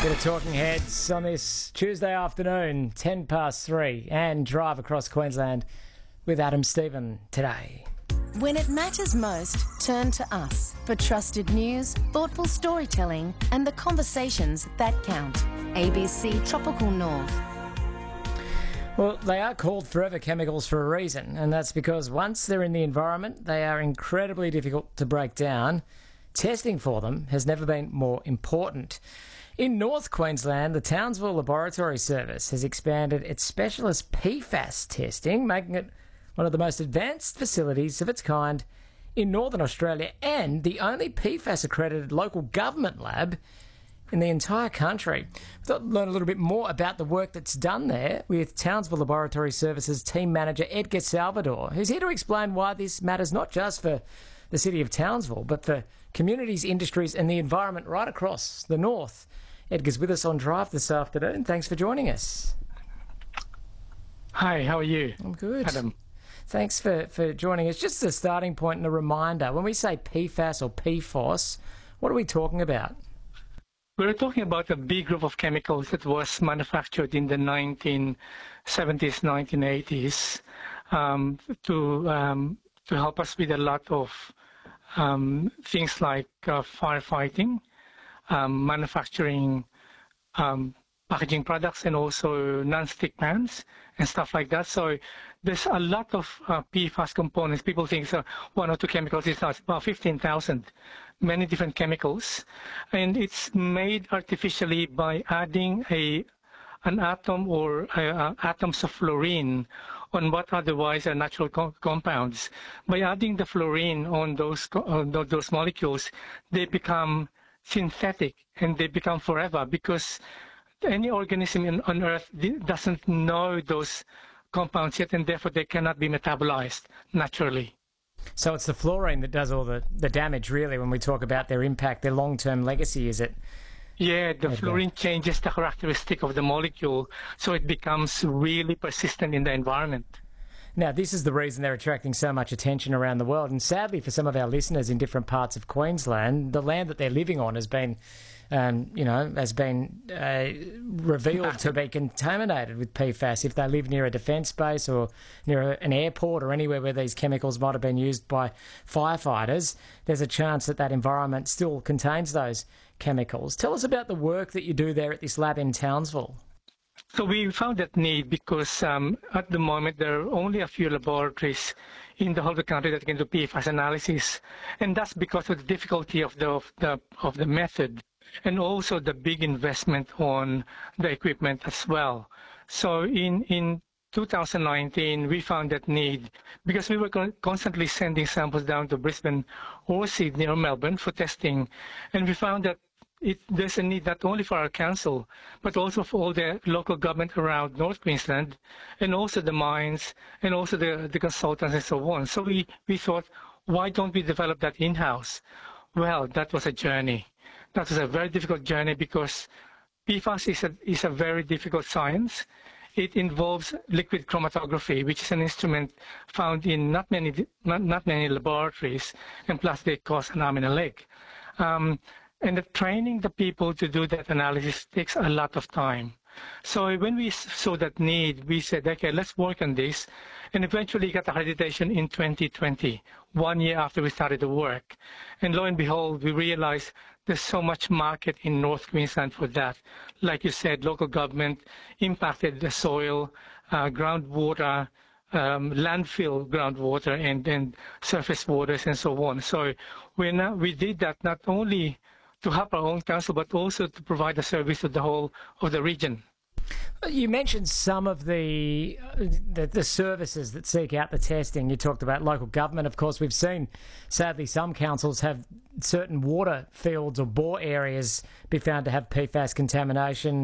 Bit of Talking Heads on this Tuesday afternoon, 3:10, and drive across Queensland with Adam Stephen today. When it matters most, turn to us for trusted news, thoughtful storytelling, and the conversations that count. ABC Tropical North. Well, they are called forever chemicals for a reason, and that's because once they're in the environment, they are incredibly difficult to break down. Testing for them has never been more important. In North Queensland, the Townsville Laboratory Service has expanded its specialist PFAS testing, making it one of the most advanced facilities of its kind in Northern Australia and the only PFAS-accredited local government lab in the entire country. We thought we'd learn a little bit more about the work that's done there with Townsville Laboratory Services team manager Edgar Salvador, who's here to explain why this matters not just for the city of Townsville, but for communities, industries and the environment right across the north. Edgar's with us on Drive this afternoon. Thanks for joining us. Hi, how are you? I'm good. Adam. Thanks for joining us. Just a starting point and a reminder, when we say PFAS or PFOS, what are we talking about? We're talking about a big group of chemicals that was manufactured in the 1970s, 1980s to help us with a lot of things like firefighting, manufacturing packaging products, and also non-stick pans and stuff like that. So there's a lot of PFAS components. People think one or two chemicals. It's not. About 15,000, many different chemicals. And it's made artificially by adding an atom or atoms of fluorine on what otherwise are natural compounds. By adding the fluorine on those molecules, they become synthetic and they become forever, because any organism on Earth doesn't know those compounds yet, and therefore they cannot be metabolized naturally. So it's the fluorine that does all the damage, really, when we talk about their impact, their long-term legacy, is it? Yeah, the fluorine changes the characteristic of the molecule, so it becomes really persistent in the environment. Now, this is the reason they're attracting so much attention around the world. And sadly, for some of our listeners in different parts of Queensland, the land that they're living on has been, revealed to be contaminated with PFAS. If they live near a defence base or near an airport or anywhere where these chemicals might have been used by firefighters, there's a chance that environment still contains those chemicals. Tell us about the work that you do there at this lab in Townsville. So we found that need because at the moment there are only a few laboratories in the whole of the country that can do PFAS analysis, and that's because of the difficulty of the method, and also the big investment on the equipment as well. So in 2019, we found that need because we were constantly sending samples down to Brisbane or Sydney or Melbourne for testing, and we found that there's a need not only for our council, but also for all the local government around North Queensland, and also the mines, and also the consultants and so on. So we thought, why don't we develop that in-house? Well, that was a journey. That was a very difficult journey because PFAS is a very difficult science. It involves liquid chromatography, which is an instrument found in not many laboratories, and plus they cost an arm and a leg. And training the people to do that analysis takes a lot of time. So when we saw that need, we said, okay, let's work on this, and eventually got accreditation in 2020, 1 year after we started the work. And lo and behold, we realized there's so much market in North Queensland for that. Like you said, local government impacted the soil, groundwater, landfill groundwater, and then surface waters and so on. So we did that not only to help our own council, but also to provide a service to the whole of the region. You mentioned some of the services that seek out the testing. You talked about local government. Of course, we've seen, sadly, some councils have certain water fields or bore areas be found to have PFAS contamination.